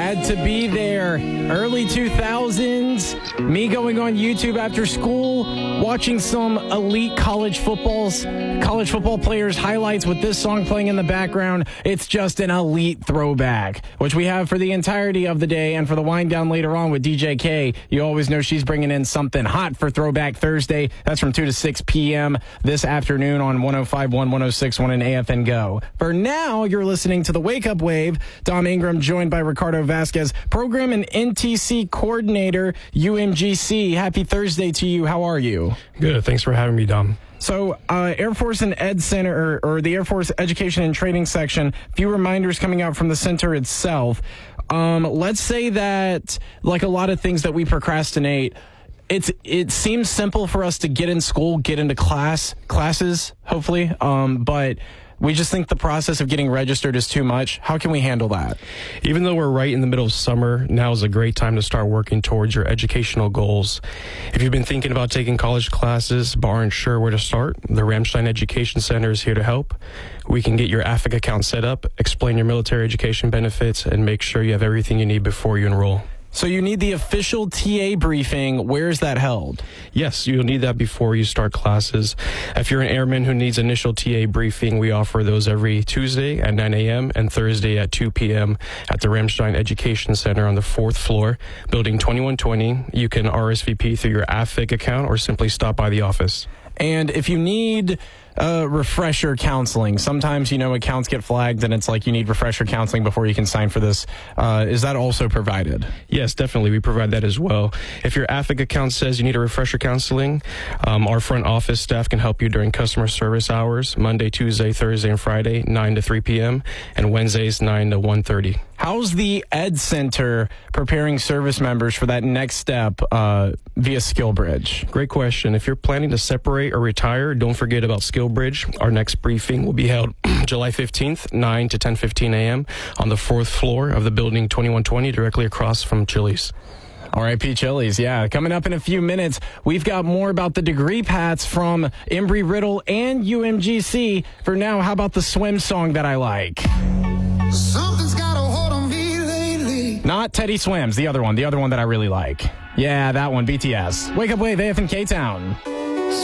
Had to be there. Early 2000s. Me going on YouTube after school, watching some elite college football players highlights with this song playing in the background. It's just an elite throwback, which we have for the entirety of the day. And for the wind down later on with DJ K, you always know she's bringing in something hot for Throwback Thursday. That's from 2 to 6 p.m. this afternoon on 105.1, 106.1 and AFN Go. For now, you're listening to the Wake Up Wave. Dom Ingram joined by Ricardo Vasquez, Program and NTC Coordinator, UMGC. Happy Thursday to you. How are you? Good. Thanks for having me, Dom. So, Air Force and Ed Center, or the Air Force Education and Training Section, few reminders coming out from the center itself. Let's say that, like a lot of things that we procrastinate, it seems simple for us to get in school, get into classes, hopefully, but we just think the process of getting registered is too much. How can we handle that? Even though we're right in the middle of summer, now is a great time to start working towards your educational goals. If you've been thinking about taking college classes but aren't sure where to start, the Ramstein Education Center is here to help. We can get your AFIC account set up, explain your military education benefits, and make sure you have everything you need before you enroll. So you need the official TA briefing. Where is that held? Yes, you'll need that before you start classes. If you're an airman who needs initial TA briefing, we offer those every Tuesday at 9 a.m. and Thursday at 2 p.m. at the Ramstein Education Center on the 4th floor, Building 2120. You can RSVP through your AFIC account or simply stop by the office. And if you need refresher counseling, sometimes, accounts get flagged and it's like you need refresher counseling before you can sign for this. Is that also provided? Yes, definitely. We provide that as well. If your AFIC account says you need a refresher counseling, our front office staff can help you during customer service hours, Monday, Tuesday, Thursday, and Friday, 9 to 3 p.m., and Wednesdays, 9 to 1:30. How's the Ed Center preparing service members for that next step via SkillBridge? Great question. If you're planning to separate or retire, don't forget about SkillBridge. Our next briefing will be held July 15th, 9 to 10:15 a.m. on the 4th floor of the Building 2120, directly across from Chili's. R.I.P. Chili's, yeah. Coming up in a few minutes, we've got more about the degree paths from Embry-Riddle and UMGC. For now, how about the swim song that I like? Something's got a hold on me lately. Not Teddy Swims, the other one that I really like. Yeah, that one, BTS. Wake Up Wave, AFN K-Town.